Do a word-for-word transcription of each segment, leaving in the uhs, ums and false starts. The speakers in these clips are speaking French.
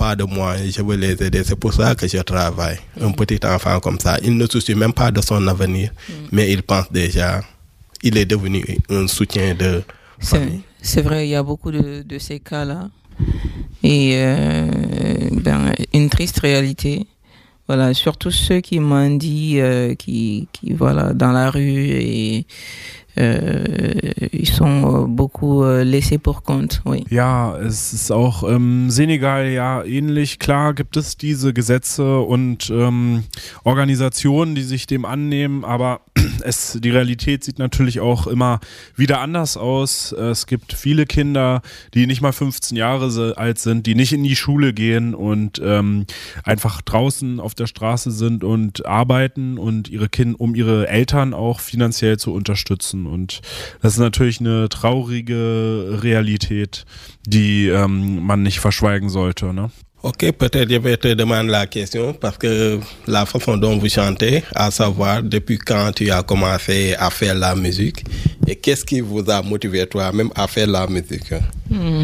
pas de moyens, je veux les aider. C'est pour ça que je travaille. Un petit enfant comme ça, il ne soucie même pas de son avenir, mm. mais il pense déjà, il est devenu un soutien de famille. C'est, c'est vrai, il y a beaucoup de, de ces cas-là. Et euh, ben, une triste réalité. Voilà, surtout ceux qui mendient, euh, qui, qui, voilà, dans la rue et äh, ils sont beaucoup laissés pour compte, oui. Ja, es ist auch im Senegal ja ähnlich. Klar gibt es diese Gesetze und ähm, Organisationen, die sich dem annehmen, aber es, die Realität sieht natürlich auch immer wieder anders aus. Es gibt viele Kinder, die nicht mal fünfzehn Jahre alt sind, die nicht in die Schule gehen und ähm, einfach draußen auf der Straße sind und arbeiten und ihre Kinder, um ihre Eltern auch finanziell zu unterstützen. Und das ist natürlich eine traurige Realität, die ähm, man nicht verschweigen sollte, ne? Ok, peut-être je vais te demander la question parce que la façon dont vous chantez, à savoir depuis quand tu as commencé à faire la musique et qu'est-ce qui vous a motivé toi-même à faire la musique? Hmm.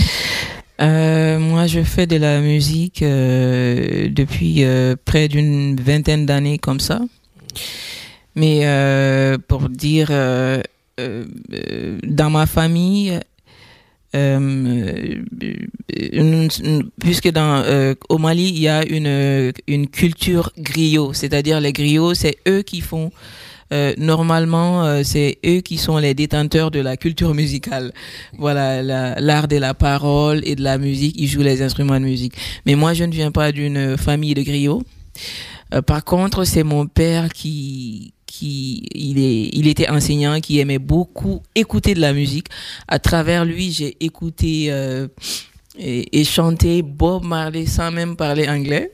Euh, moi, je fais de la musique euh, depuis euh, près d'une vingtaine d'années comme ça. Mais euh, pour dire, euh, euh, dans ma famille, Euh, puisque dans, euh, au Mali, il y a une, une culture griot, c'est-à-dire les griots, c'est eux qui font, euh, normalement, euh, c'est eux qui sont les détenteurs de la culture musicale. Voilà, la, l'art de la parole et de la musique, ils jouent les instruments de musique. Mais moi, je ne viens pas d'une famille de griots. Euh, par contre, c'est mon père qui... qui il est il était enseignant, qui aimait beaucoup écouter de la musique. À travers lui, j'ai écouté euh, et, et chanté Bob Marley sans même parler anglais.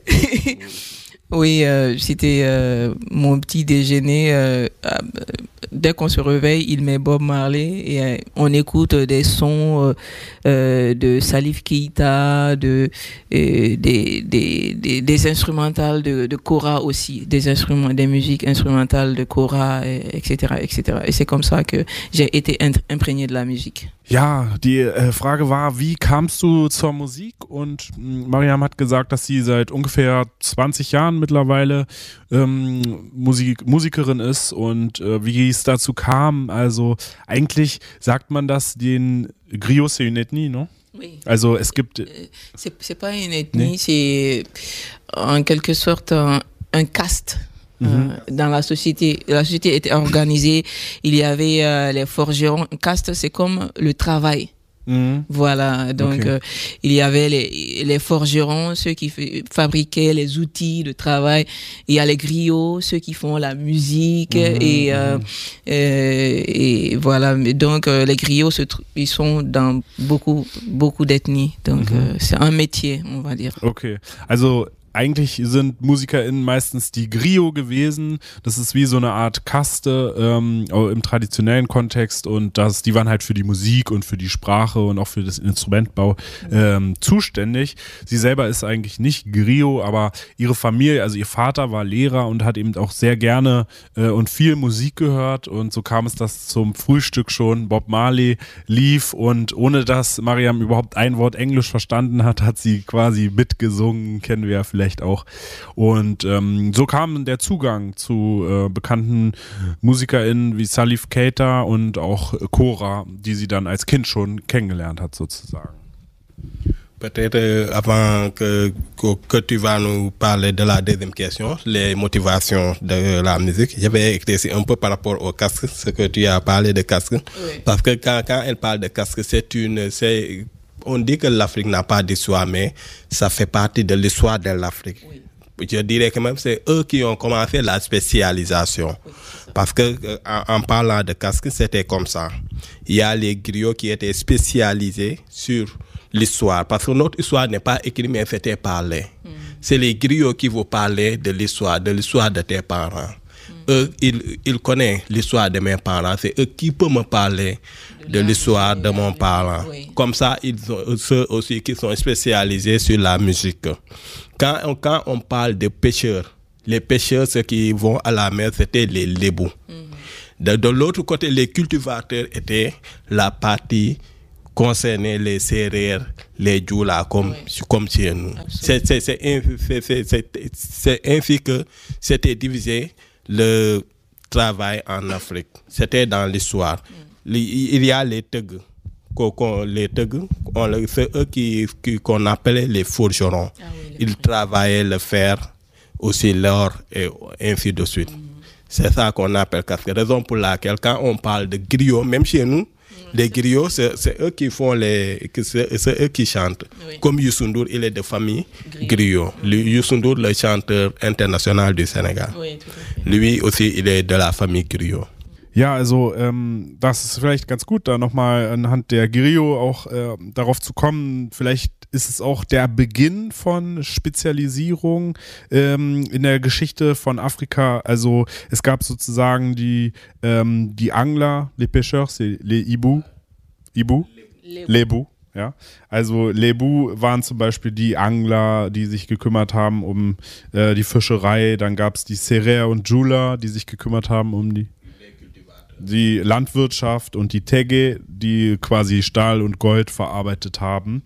Oui, euh, c'était euh, mon petit déjeuner. Euh, euh, dès qu'on se réveille, il met Bob Marley et euh, on écoute des sons euh, de Salif Keita, de euh, des, des des des instrumentales de de kora aussi, des instruments, des musiques instrumentales de kora, et, etc., et cetera. Et c'est comme ça que j'ai été imprégné de la musique. Ja, die äh, Frage war, wie kamst du zur Musik? Und mh, Mariam hat gesagt, dass sie seit ungefähr zwanzig Jahren mittlerweile ähm, Musik, Musikerin ist und äh, wie es dazu kam. Also eigentlich sagt man das den Griot, c'est une ethnie, non? Oui. Also es gibt... C'est, c'est pas une ethnie, nee. C'est en quelque sorte un, un caste. Euh, mm-hmm. Dans la société, la société était organisée. Il y avait euh, les forgerons. Caste, c'est comme le travail. Mm-hmm. Voilà. Donc, okay. euh, il y avait les, les forgerons, ceux qui f- fabriquaient les outils de travail. Il y a les griots, ceux qui font la musique. Mm-hmm. Et, euh, mm-hmm. euh, et voilà. Donc, euh, les griots, se tr- ils sont dans beaucoup, beaucoup d'ethnies. Donc, mm-hmm. euh, c'est un métier, on va dire. Okay. Also, eigentlich sind MusikerInnen meistens die Griot gewesen. Das ist wie so eine Art Kaste ähm, im traditionellen Kontext und das, die waren halt für die Musik und für die Sprache und auch für das Instrumentbau ähm, zuständig. Sie selber ist eigentlich nicht Griot, aber ihre Familie, also ihr Vater war Lehrer und hat eben auch sehr gerne äh, und viel Musik gehört und so kam es, dass zum Frühstück schon Bob Marley lief und ohne dass Mariam überhaupt ein Wort Englisch verstanden hat, hat sie quasi mitgesungen, kennen wir ja vielleicht auch. Und ähm, so kam der Zugang zu äh, bekannten MusikerInnen wie Salif Keita und auch Kora, die sie dann als Kind schon kennengelernt hat sozusagen. Peut-être euh, avant que, que, que tu vas nous parler de la deuxième question, les motivations de la musique, je vais éclaircir un peu par rapport au casque, ce que tu as parlé de casque. Oui. Parce que quand, quand elle parle de casque, c'est une... C'est, on dit que l'Afrique n'a pas d'histoire, mais ça fait partie de l'histoire de l'Afrique. Oui. Je dirais que même c'est eux qui ont commencé la spécialisation. Oui, parce que en, en parlant de casque, c'était comme ça. Il y a les griots qui étaient spécialisés sur l'histoire. Parce que notre histoire n'est pas écrite, mais c'était parlé. Mm. C'est les griots qui vous parlent de l'histoire, de l'histoire de tes parents. Mm. Eux, ils, ils connaissent l'histoire de mes parents. C'est eux qui peuvent me parler de l'histoire de mon parent. Oui. Comme ça, ils ont ceux aussi qui sont spécialisés sur la musique. Quand on, quand on parle de pêcheurs, les pêcheurs, ceux qui vont à la mer, c'était les lébous. Mm-hmm. De, de l'autre côté, les cultivateurs étaient la partie concerner les Sérères, les Djoula, comme, oui. comme chez nous. C'est, c'est, c'est, c'est, c'est, c'est, c'est ainsi que c'était divisé le travail en Afrique. C'était dans l'histoire. Mm. Il y a les Tegs. Les Tegs, c'est eux qui, qui, qu'on appelait les forgerons. Ah oui, les Ils travaillaient le fer, aussi l'or, et ainsi de suite. Mm. C'est ça qu'on appelle casque. Raison pour laquelle, quand on parle de griots, même chez nous, les griots, c'est, c'est eux qui font les, c'est, c'est eux qui chantent. Oui. Comme Youssou N'Dour, il est de famille griot. Mm-hmm. Youssou N'Dour, le chanteur international du Sénégal. Oui, tout à fait. Lui aussi, il est de la famille griot. Ja, also ähm, das ist vielleicht ganz gut, da nochmal anhand der Griot auch äh, darauf zu kommen. Vielleicht ist es auch der Beginn von Spezialisierung ähm, in der Geschichte von Afrika. Also es gab sozusagen die, ähm, die Angler, les pêcheurs, les Ibu, Ibu, Lebu. Ja, also Lebu waren zum Beispiel die Angler, die sich gekümmert haben um äh, die Fischerei. Dann gab es die Sérères und Djoula, die sich gekümmert haben um die die Landwirtschaft und die Tege, die quasi Stahl und Gold verarbeitet haben.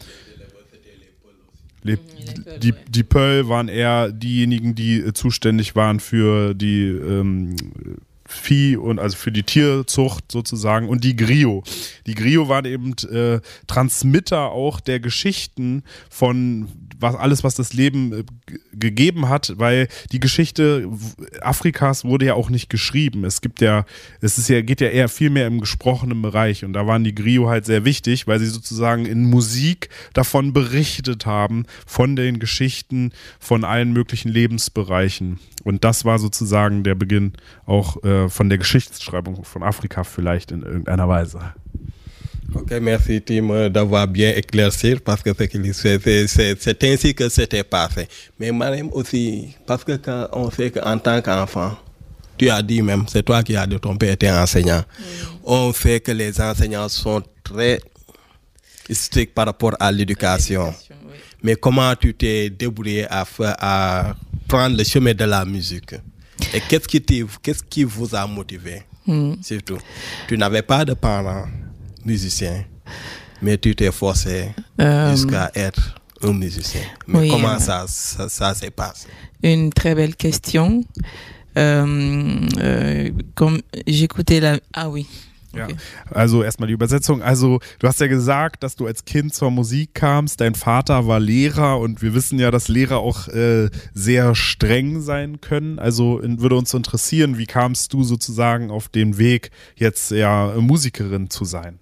Die, die, die Peul waren eher diejenigen, die zuständig waren für die ähm, Vieh und also für die Tierzucht sozusagen, und die Griot. Die Griot waren eben äh, Transmitter auch der Geschichten von was alles, was das Leben äh, g- gegeben hat, weil die Geschichte Afrikas wurde ja auch nicht geschrieben. Es gibt ja, es ist ja, geht ja eher viel mehr im gesprochenen Bereich, und da waren die Griot halt sehr wichtig, weil sie sozusagen in Musik davon berichtet haben, von den Geschichten von allen möglichen Lebensbereichen. Und das war sozusagen der Beginn auch äh, von der Geschichtsschreibung von Afrika vielleicht in irgendeiner Weise. Ok, merci Tim d'avoir bien éclairci, parce que c'est, c'est, c'est, c'est ainsi que c'était passé. Mais moi-même aussi, parce que quand on sait qu'en tant qu'enfant, tu as dit même, c'est toi qui as dit ton père était enseignant, mm. on sait que les enseignants sont très stricts par rapport à l'éducation. l'éducation oui. Mais comment tu t'es débrouillé à, à prendre le chemin de la musique? Et qu'est-ce qui, qu'est-ce qui vous a motivé? Mm. Surtout, tu n'avais pas de parents musicien, mais tu t'es forcé euh, jusqu'à être un musicien. Mais oui, comment euh, ça, ça, ça s'est passé? Une très belle question. Euh, euh, comme j'écoutais la... Ah oui. Ja, okay. Also erstmal die Übersetzung. Also du hast ja gesagt, dass du als Kind zur Musik kamst. Dein Vater war Lehrer, und wir wissen ja, dass Lehrer auch äh, sehr streng sein können. Also in, würde uns interessieren, wie kamst du sozusagen auf den Weg, jetzt ja Musikerin zu sein?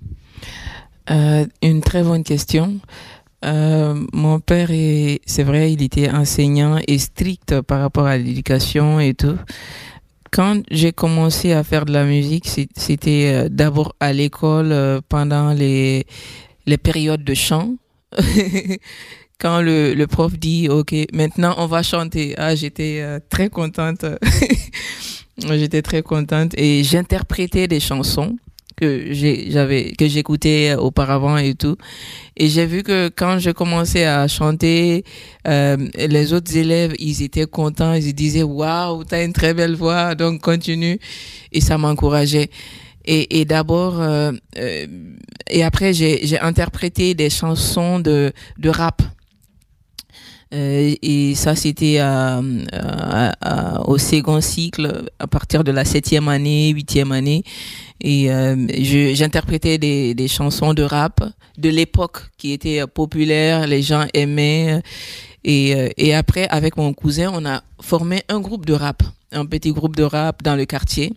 Euh, une très bonne question. Euh, mon père, est, c'est vrai, il était enseignant et strict par rapport à l'éducation et tout. Quand j'ai commencé à faire de la musique, c'était d'abord à l'école pendant les, les périodes de chant. Quand le, le prof dit « Ok, maintenant on va chanter », ah, j'étais très contente. J'étais très contente et j'interprétais des chansons que j'ai, j'avais, que j'écoutais auparavant et tout. Et j'ai vu que quand je commençais à chanter, euh, les autres élèves, ils étaient contents, ils disaient « Waouh, t'as une très belle voix, donc continue ». Et ça m'encourageait. Et, et d'abord, euh, euh, et après, j'ai, j'ai interprété des chansons de, de rap. Euh, et ça, c'était à, à, à, au second cycle, à partir de la septième année, huitième année. Et euh, je, j'interprétais des, des chansons de rap de l'époque qui étaient populaires, les gens aimaient. Et, et après, avec mon cousin, on a formé un groupe de rap, un petit groupe de rap dans le quartier.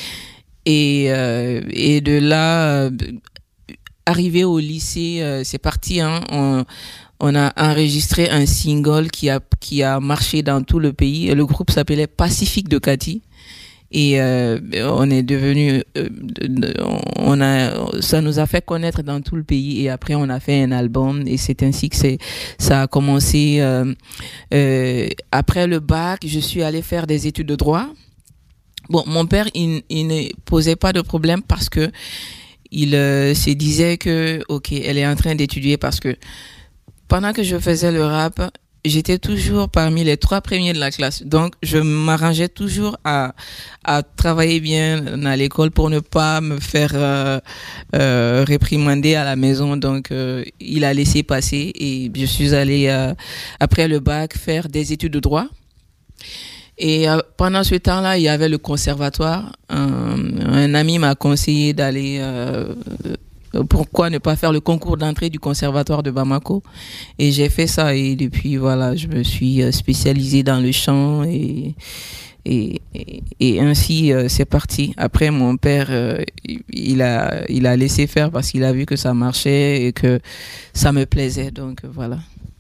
Et, euh, et de là, euh, arrivé au lycée, euh, c'est parti, hein, on, on a enregistré un single qui a, qui a marché dans tout le pays. Le groupe s'appelait Pacifique de Cathy. Et euh, on est devenu, euh, on a, ça nous a fait connaître dans tout le pays. Et après, on a fait un album. Et c'est ainsi que c'est, ça a commencé. Euh, euh, après le bac, je suis allée faire des études de droit. Bon, mon père, il, il ne posait pas de problème parce que il euh, se disait que, ok, elle est en train d'étudier, parce que pendant que je faisais le rap, j'étais toujours parmi les trois premiers de la classe. Donc, je m'arrangeais toujours à, à travailler bien à l'école pour ne pas me faire euh, euh, réprimander à la maison. Donc, euh, il a laissé passer et je suis allée, euh, après le bac, faire des études de droit. Et euh, pendant ce temps-là, il y avait le conservatoire. Un, un ami m'a conseillé d'aller... Euh, pourquoi ne pas faire le concours d'entrée du conservatoire de Bamako, et j'ai fait ça, et depuis voilà, je me suis spécialisée dans le chant, et et, et, et ainsi euh, c'est parti. Après, mon père euh, il a il a laissé faire parce qu'il a vu que ça marchait et que ça me plaisait, donc voilà.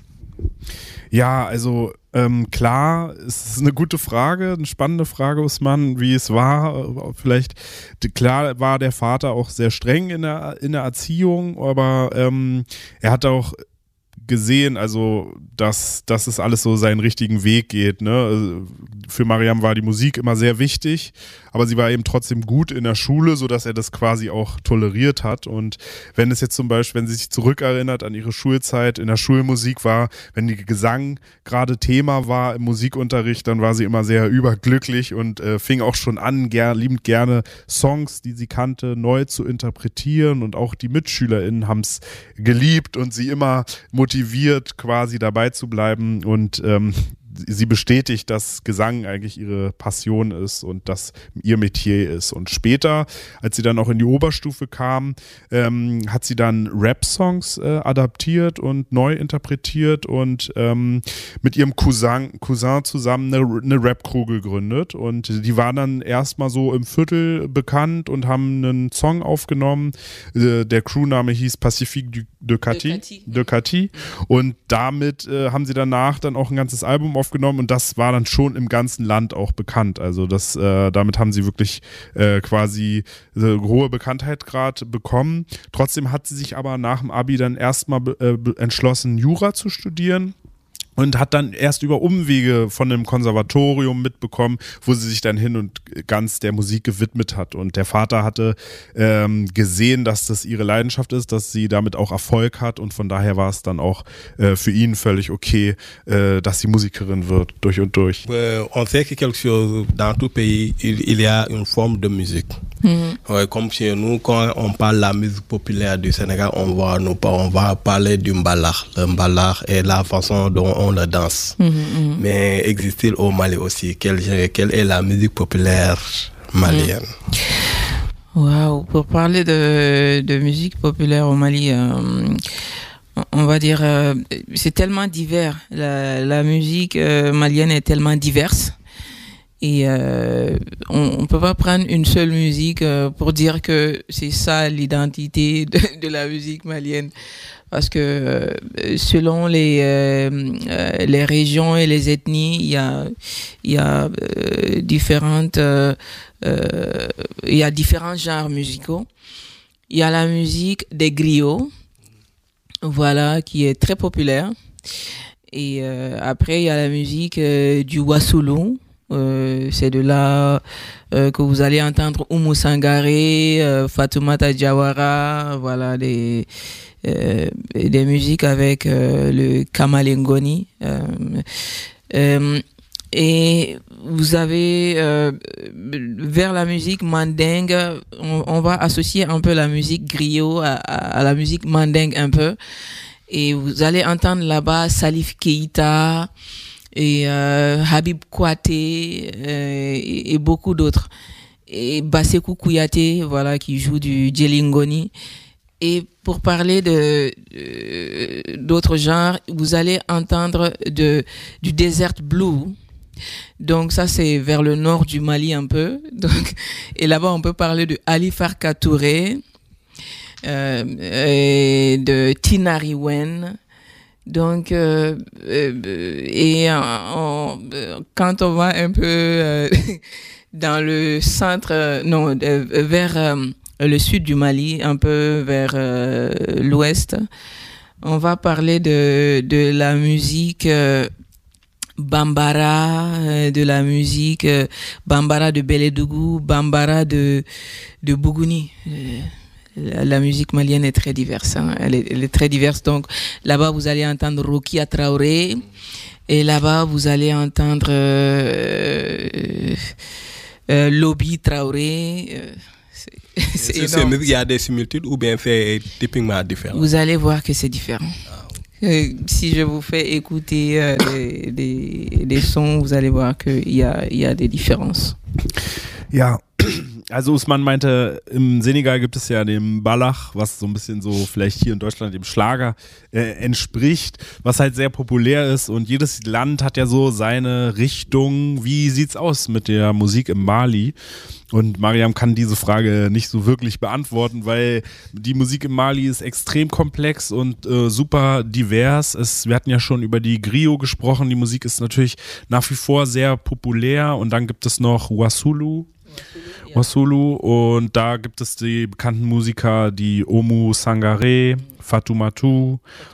Ja, also ähm, klar, es ist eine gute Frage, eine spannende Frage, Usman, wie es war. Vielleicht, klar war der Vater auch sehr streng in der, in der Erziehung, aber ähm, er hat auch gesehen, also dass, dass es alles so seinen richtigen Weg geht. Ne? Für Mariam war die Musik immer sehr wichtig, aber sie war eben trotzdem gut in der Schule, sodass er das quasi auch toleriert hat. Und wenn es jetzt zum Beispiel, wenn sie sich zurückerinnert an ihre Schulzeit, in der Schulmusik war, wenn die Gesang gerade Thema war im Musikunterricht, dann war sie immer sehr überglücklich und äh, fing auch schon an, ger- liebend gerne Songs, die sie kannte, neu zu interpretieren, und auch die MitschülerInnen haben es geliebt und sie immer motiviert, quasi dabei zu bleiben, und ähm, sie bestätigt, dass Gesang eigentlich ihre Passion ist und das ihr Metier ist. Und später, als sie dann auch in die Oberstufe kam, ähm, hat sie dann Rap-Songs äh, adaptiert und neu interpretiert und ähm, mit ihrem Cousin, Cousin zusammen eine, eine Rap-Crew gegründet. Und die waren dann erstmal so im Viertel bekannt und haben einen Song aufgenommen. Äh, der Crewname hieß Pacifique du, de Cati. De Cati. Und damit äh, haben sie danach dann auch ein ganzes Album aufgenommen, und das war dann schon im ganzen Land auch bekannt. Also das, äh, damit haben sie wirklich äh, quasi äh, hohe Bekanntheit gerade bekommen. Trotzdem hat sie sich aber nach dem Abi dann erstmal äh, entschlossen, Jura zu studieren. Und hat dann erst über Umwege von einem Konservatorium mitbekommen, wo sie sich dann hin und ganz der Musik gewidmet hat. Und der Vater hatte ähm, gesehen, dass das ihre Leidenschaft ist, dass sie damit auch Erfolg hat. Und von daher war es dann auch äh, für ihn völlig okay, äh, dass sie Musikerin wird, durch und durch. Euh, on sait que quelque chose, dans tout pays, il, il y a une forme de musique. Mm-hmm. Ouais, comme chez nous, quand on parle de la musique populaire du Sénégal, on va, nous, on va parler du mbalar. Le mbalar est la façon dont on le danse. Mm-hmm. Mais existe-t-il au Mali aussi? Quelle, quelle est la musique populaire malienne? Waouh, pour parler de, de musique populaire au Mali, euh, on va dire, euh, c'est tellement divers. La, la musique euh, malienne est tellement diverse. Et euh, on ne peut pas prendre une seule musique euh, pour dire que c'est ça l'identité de, de la musique malienne. Parce que euh, selon les, euh, euh, les régions et les ethnies, il y a, il y a euh, différentes, euh, euh, il y a différents genres musicaux. Il y a la musique des griots, voilà, qui est très populaire. Et euh, après, il y a la musique euh, du Wassoulou. Euh, c'est de là euh, que vous allez entendre Oumou Sangaré, euh, Fatoumata Diawara, voilà, des, euh, des musiques avec euh, le Kamalengoni. Euh, euh, et vous avez euh, vers la musique mandingue, on, on va associer un peu la musique griot à, à, à la musique mandingue un peu. Et vous allez entendre là-bas Salif Keïta, et euh, Habib Kouaté euh, et, et beaucoup d'autres, et Bassekou Kouyaté, voilà, qui joue du djelingoni. Et pour parler de, de d'autres genres, vous allez entendre de du desert blue. Donc ça, c'est vers le nord du Mali un peu. Donc, et là-bas on peut parler de Ali Farka Touré, euh, et de Tinariwen. Donc, euh, euh, et euh, on, quand on va un peu euh, dans le centre, euh, non, euh, vers euh, le sud du Mali, un peu vers euh, l'ouest, on va parler de, de la musique euh, Bambara, euh, de la musique euh, Bambara de Beledougou, Bambara de, de Bougouni. Euh, la, la musique malienne est très diverse. Hein. Elle, est, elle est très diverse. Donc là-bas, vous allez entendre Rokia Traoré. Et là-bas, vous allez entendre euh, euh, Lobby Traoré. Euh, c'est c'est c'est, il y a des similitudes ou bien c'est typiquement différent? Vous allez voir que c'est différent. Euh, si je vous fais écouter euh, des, des, des sons, vous allez voir qu'il y a, il y a des différences. Ja, also Usman meinte, im Senegal gibt es ja den Balach, was so ein bisschen so vielleicht hier in Deutschland dem Schlager äh, entspricht, was halt sehr populär ist und jedes Land hat ja so seine Richtung. Wie sieht's aus mit der Musik im Mali? Und Mariam kann diese Frage nicht so wirklich beantworten, weil die Musik im Mali ist extrem komplex und äh, super divers. Es, wir hatten ja schon über die Griot gesprochen. Die Musik ist natürlich nach wie vor sehr populär. Und dann gibt es noch Wassoulou. Ja. Wassoulou. Und da gibt es die bekannten Musiker, die Oumou Sangaré, Fatoumata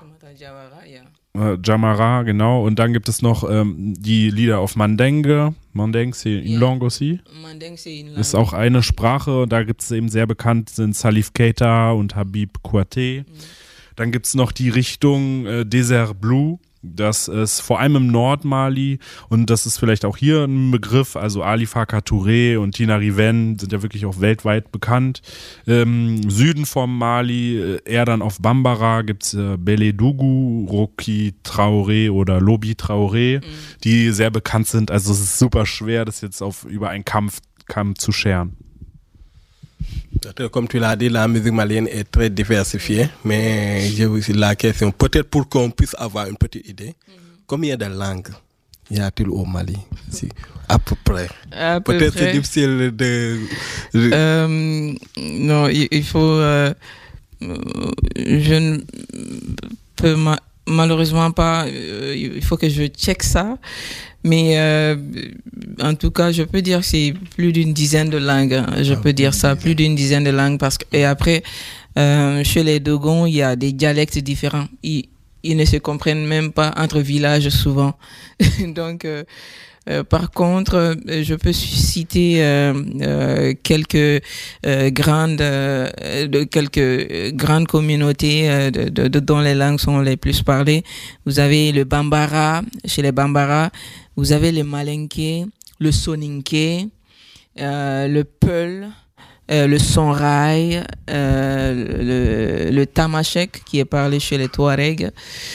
Jamara, genau. Und dann gibt es noch ähm, die Lieder auf Mandingue. Mandingue, c'est une langue aussi. Mandingue, c'est une langue. Ist auch eine Sprache. Und da gibt es eben sehr bekannt, sind Salif Keita und Habib Kouyaté. Mhm. Dann gibt es noch die Richtung äh, Desert Blue. Das ist vor allem im Nordmali und das ist vielleicht auch hier ein Begriff, also Ali Farka Touré und Tina Riven sind ja wirklich auch weltweit bekannt. Im Süden vom Mali, eher dann auf Bambara, gibt es äh, Beledougou, Roki Traoré oder Lobby Traoré, mhm. die sehr bekannt sind. Also es ist super schwer, das jetzt auf über einen Kampf, Kamm zu scheren. Comme tu l'as dit, la musique malienne est très diversifiée, mais j'ai aussi la question, peut-être pour qu'on puisse avoir une petite idée, mm-hmm. combien de langues y a-t-il au Mali? Si, à peu près. À peu peut-être près. C'est difficile de... Euh, non, il, il faut... Euh, je ne peux ma- malheureusement pas... Euh, il faut que je check ça. Mais euh, en tout cas, je peux dire que c'est plus d'une dizaine de langues. Hein. Je ah, peux dire ça, plus d'une dizaine de langues. Parce que, et après, euh, chez les Dogons, il y a des dialectes différents. Ils, ils ne se comprennent même pas entre villages souvent. Donc, euh, euh, par contre, je peux citer euh, euh, quelques euh, grandes, euh, de quelques grandes communautés euh, de, de, de, dont les langues sont les plus parlées. Vous avez le Bambara, chez les Bambara. Vous avez le Malinké, le Soninké, euh, le Peul, euh, le Sonrai, euh, le, le Tamashek qui est parlé chez les Touaregs,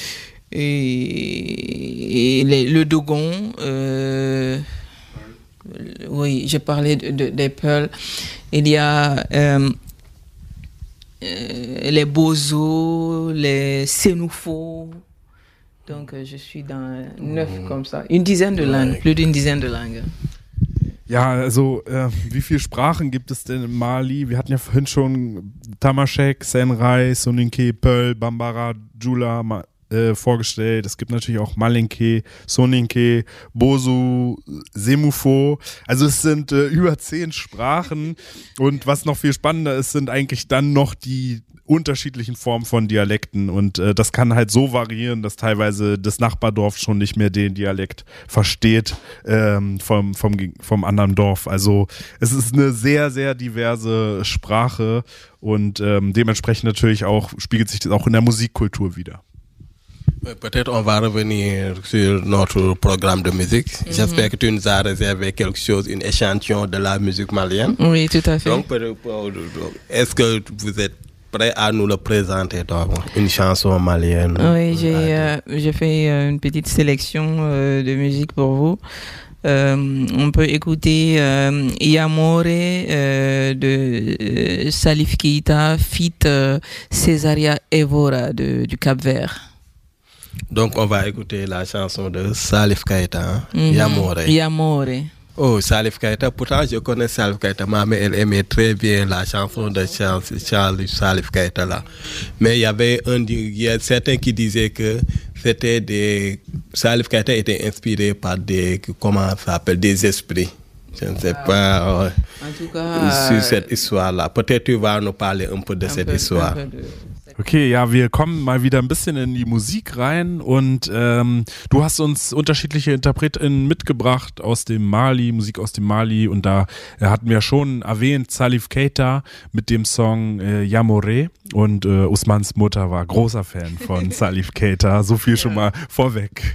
et, et les, le Dogon. Euh, oui, j'ai parlé de, de, des Peuls. Il y a euh, euh, les Bozo, les Sénoufo. Donc, euh, je suis dans neuf mmh. comme ça. Une dizaine de langues, plus d'une dizaine de langues. Ja, also, äh, wie viele Sprachen gibt es denn im Mali? Wir hatten ja vorhin schon Tamashek, Senrai, Soninké, Peul, Bambara, Djoula ma, äh, vorgestellt. Es gibt natürlich auch Malinké, Soninké, Bozo, Semufo. Also, es sind äh, über zehn Sprachen. Und was noch viel spannender ist, sind eigentlich dann noch die unterschiedlichen Formen von Dialekten und äh, das kann halt so variieren, dass teilweise das Nachbardorf schon nicht mehr den Dialekt versteht ähm, vom, vom, vom anderen Dorf. Also es ist eine sehr, sehr diverse Sprache und ähm, dementsprechend natürlich auch, spiegelt sich das auch in der Musikkultur wider. Peut-être on va revenir sur notre programme de musique. Mm-hmm. J'espère que tu nous as réservé quelque chose, une échantillon de la musique malienne. Oui, tout à fait. Donc, est-ce que vous êtes prêt à nous le présenter, donc, une chanson malienne? Oui, j'ai, euh, j'ai fait euh, une petite sélection euh, de musique pour vous. Euh, on peut écouter euh, Yamore euh, de euh, Salif Keita, feat euh, Césaria Evora de, du Cap-Vert. Donc on va écouter la chanson de Salif Keita, hein? Mm-hmm. Yamore. Yamore. Oh, Salif Keita, pourtant je connais Salif Keita, mais elle aimait très bien la chanson de Charles, Charles Salif Keita là. Mais il y avait un, il y a certains qui disaient que c'était des, Salif Keita était inspiré par des, comment ça s'appelle, des esprits. Je ne sais ah, pas. En tout cas, sur cette histoire-là. Peut-être tu vas nous parler un peu de un cette peu, histoire. Un peu de cette Okay, ja, wir kommen mal wieder ein bisschen in die Musik rein und ähm, du hast uns unterschiedliche InterpretInnen mitgebracht aus dem Mali, Musik aus dem Mali und da äh, hatten wir schon erwähnt Salif Keita mit dem Song äh, Yamore und äh, Usmans Mutter war großer Fan von Salif Keita, so viel ja. schon mal vorweg.